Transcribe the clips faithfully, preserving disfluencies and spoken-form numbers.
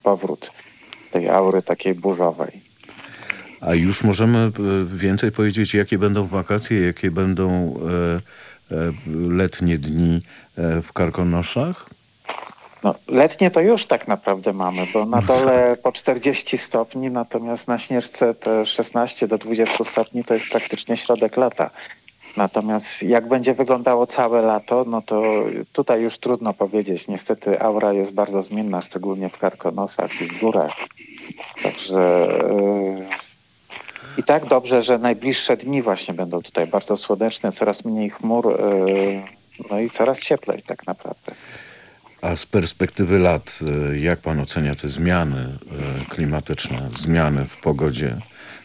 powrót tej aury takiej burzowej. A już możemy więcej powiedzieć, jakie będą wakacje, jakie będą e, e, letnie dni e, w Karkonoszach? No, letnie to już tak naprawdę mamy, bo na dole po czterdzieści stopni, natomiast na Śnieżce te szesnaście do dwudziestu stopni to jest praktycznie środek lata. Natomiast jak będzie wyglądało całe lato, no to tutaj już trudno powiedzieć. Niestety aura jest bardzo zmienna, szczególnie w Karkonoszach i w górach. Także yy, i tak dobrze, że najbliższe dni właśnie będą tutaj bardzo słoneczne, coraz mniej chmur, yy, no i coraz cieplej tak naprawdę. A z perspektywy lat, jak pan ocenia te zmiany klimatyczne, zmiany w pogodzie,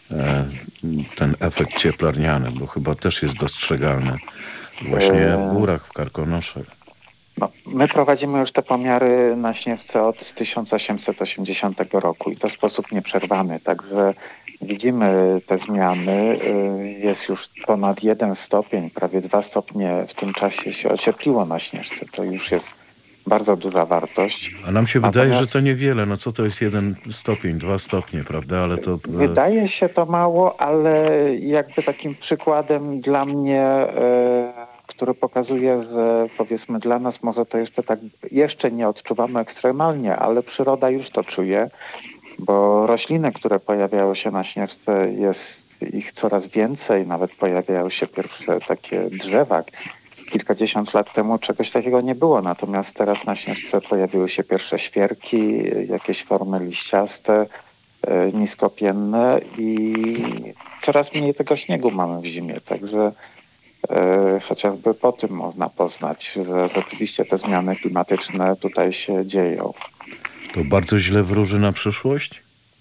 ten efekt cieplarniany, bo chyba też jest dostrzegalny właśnie w górach, w Karkonoszach? No, my prowadzimy już te pomiary na Śnieżce od tysiąc osiemset osiemdziesiątego roku i to w sposób nieprzerwany, także widzimy te zmiany. Jest już ponad jeden stopień, prawie dwa stopnie w tym czasie się ociepliło na Śnieżce. To już jest bardzo duża wartość. A nam się Natomiast wydaje, że to niewiele. No co to jest jeden stopień, dwa stopnie, prawda? Ale to... Wydaje się to mało, ale jakby takim przykładem dla mnie, e, który pokazuje, że powiedzmy dla nas może to jeszcze tak, jeszcze nie odczuwamy ekstremalnie, ale przyroda już to czuje, bo rośliny, które pojawiają się na Śnieżce, jest ich coraz więcej, nawet pojawiają się pierwsze takie drzewa. Kilkadziesiąt lat temu czegoś takiego nie było, natomiast teraz na Śnieżce pojawiły się pierwsze świerki, jakieś formy liściaste, e, niskopienne i coraz mniej tego śniegu mamy w zimie, także e, chociażby po tym można poznać, że rzeczywiście te zmiany klimatyczne tutaj się dzieją. To bardzo źle wróży na przyszłość?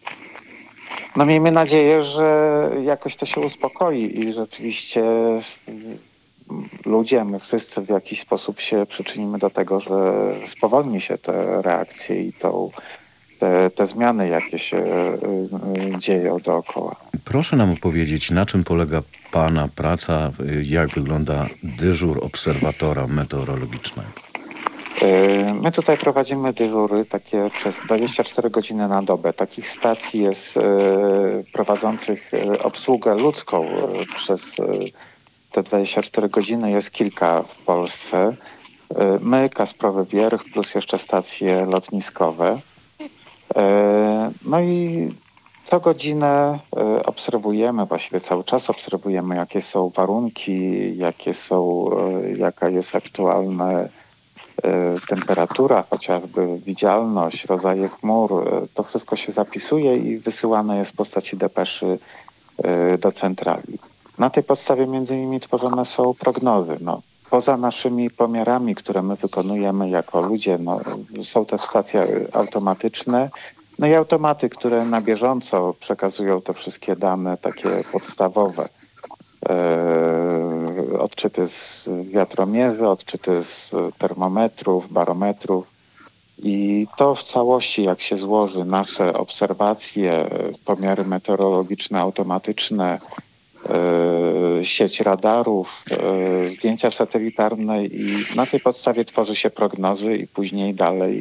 No miejmy nadzieję, że jakoś to się uspokoi i rzeczywiście ludzie, my wszyscy w jakiś sposób się przyczynimy do tego, że spowolni się te reakcje i tą, te, te zmiany, jakie się y, dzieją dookoła. Proszę nam opowiedzieć, na czym polega pana praca, jak wygląda dyżur obserwatora meteorologicznego? My tutaj prowadzimy dyżury takie przez dwadzieścia cztery godziny na dobę. Takich stacji jest prowadzących obsługę ludzką przez te dwadzieścia cztery godziny jest kilka w Polsce. My, Kasprowy Wierch, plus jeszcze stacje lotniskowe. No i co godzinę obserwujemy, właściwie cały czas obserwujemy, jakie są warunki, jakie są, jaka jest aktualna temperatura, chociażby widzialność, rodzaje chmur. To wszystko się zapisuje i wysyłane jest w postaci depeszy do centrali. Na tej podstawie między innymi tworzone są prognozy. No, poza naszymi pomiarami, które my wykonujemy jako ludzie, no, są też stacje automatyczne, no i automaty, które na bieżąco przekazują te wszystkie dane takie podstawowe. E, odczyty z wiatromierzy, odczyty z termometrów, barometrów. I to w całości, jak się złoży nasze obserwacje, pomiary meteorologiczne automatyczne, sieć radarów, zdjęcia satelitarne i na tej podstawie tworzy się prognozy i później dalej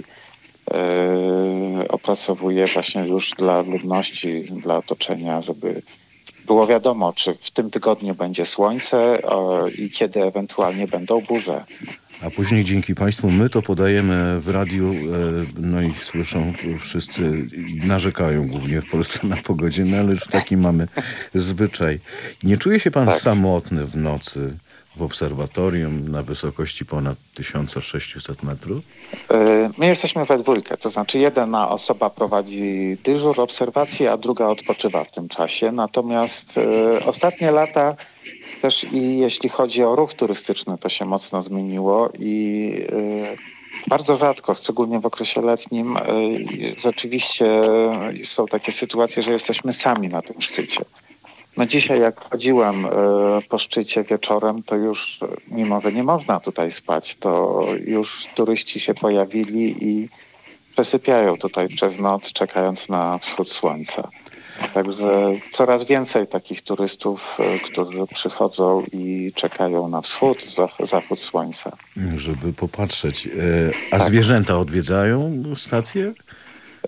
opracowuje właśnie już dla ludności, dla otoczenia, żeby było wiadomo, czy w tym tygodniu będzie słońce i kiedy ewentualnie będą burze. A później dzięki państwu my to podajemy w radiu, no i słyszą wszyscy, narzekają głównie w Polsce na pogodzie, no ale już taki mamy zwyczaj. Nie czuje się pan tak samotny w nocy w obserwatorium na wysokości ponad tysiąc sześćset metrów? My jesteśmy we dwójkę, to znaczy jedna osoba prowadzi dyżur, obserwacje, a druga odpoczywa w tym czasie. Natomiast y, ostatnie lata też i jeśli chodzi o ruch turystyczny, to się mocno zmieniło i y, bardzo rzadko, szczególnie w okresie letnim, y, rzeczywiście są takie sytuacje, że jesteśmy sami na tym szczycie. No dzisiaj jak chodziłem y, po szczycie wieczorem, to już, mimo że nie można tutaj spać, to już turyści się pojawili i przesypiają tutaj przez noc, czekając na wschód słońca. Także coraz więcej takich turystów, którzy przychodzą i czekają na wschód, zachód słońca. Żeby popatrzeć. A tak. Zwierzęta odwiedzają stację?